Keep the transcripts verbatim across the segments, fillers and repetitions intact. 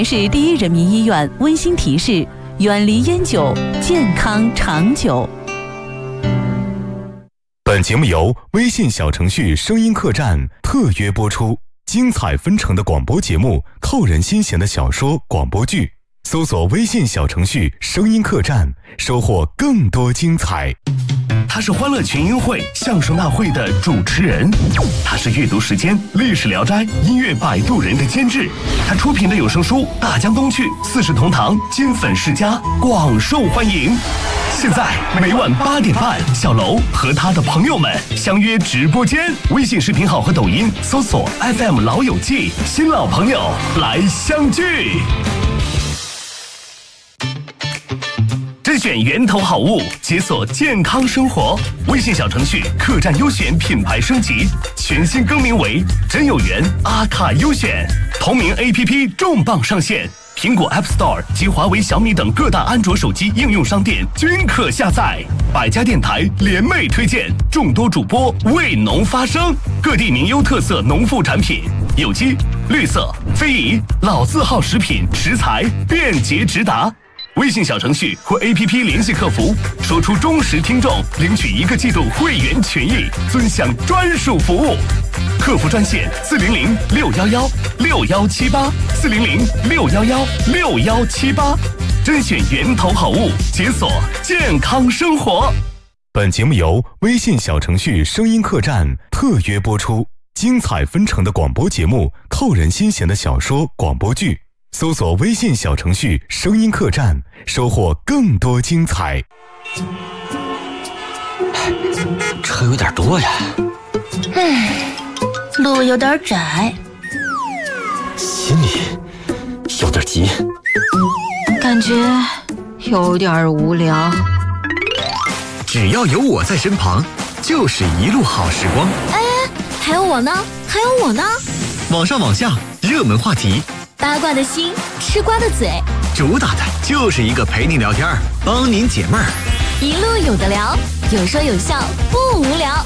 市第一人民医院温馨提示：远离烟酒，健康长久。 本节目由微信小程序声音客栈特约播出，精彩纷呈的广播节目，扣人心弦的小说广播剧，搜索微信小程序声音客栈，收获更多精彩。 他是欢乐群英会相声大会的主持人，他是阅读时间历史聊斋音乐摆渡人的监制，他出品的有声书《大江东去》四世同堂金粉世家广受欢迎。现在每晚八点半，小楼和他的朋友们相约直播间，微信视频号和抖音搜索 F M 老友记，新老朋友来相聚。甄选源头好物，解锁健康生活。微信小程序客栈优选品牌升级，全新更名为真有缘阿卡优选。同名 A P P 重磅上线，苹果 App Store 及华为、小米等各大安卓手机应用商店均可下载。百家电台联袂推荐，众多主播为农发声，各地名优特色农副产品，有机、绿色、非遗、老字号食品食材便捷直达。微信小程序或 A P P 联系客服，说出忠实听众，领取一个季度会员权益，尊享专属服务。客服专线四零零六幺幺六幺七八四零零六幺幺六幺七八，甄选源头好物，解锁健康生活。 本节目由微信小程序声音客栈特约播出，精彩纷呈的广播节目，扣人心弦的小说广播剧。搜索微信小程序声音客栈，收获更多精彩。 车有点多呀， 唉，路有点窄， 心里有点急， 感觉有点无聊。 只要有我在身旁，就是一路好时光。 哎，还有我呢，还有我呢。 网上网下，热门话题， 八卦的心，吃瓜的嘴， 主打的就是一个陪您聊天，帮您解闷儿， 一路有的聊，有说有笑，不无聊。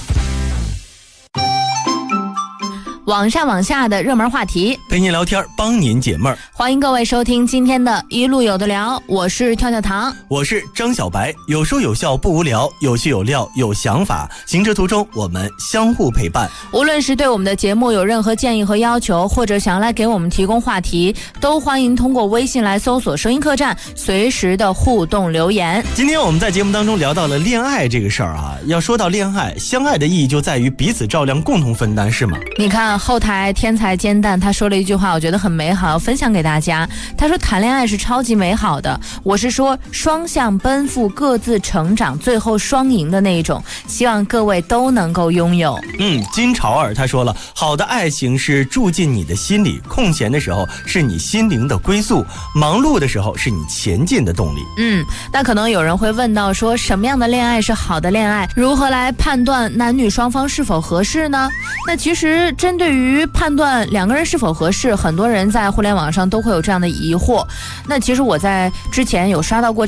网上网下的热门话题， 陪您聊天，帮您解闷儿。 欢迎各位收听今天的一路有的聊，我是跳跳糖， 我是张小白，有说有笑不无聊，有趣有料有想法，行车途中我们相互陪伴。 无论是对我们的节目有任何建议和要求，或者想要来给我们提供话题，都欢迎通过微信来搜索声音客栈，随时的互动留言。 今天我们在节目当中聊到了恋爱这个事儿啊，要说到恋爱，相爱的意义就在于彼此照亮，共同分担，是吗？ 你看后台天才煎蛋他说了一句话，我觉得很美好，要分享给大家。他说谈恋爱是超级美好的，我是说双向奔赴，各自成长，最后双赢的那一种，希望各位都能够拥有。 嗯，金朝儿他说了，好的爱情是住进你的心里，空闲的时候是你心灵的归宿，忙碌的时候是你前进的动力。 嗯，那可能有人会问到说，什么样的恋爱是好的恋爱？如何来判断男女双方是否合适呢？那其实针对于判断两个人是否合适，很多人在互联网上都会有这样的疑惑。那其实我在之前有刷到过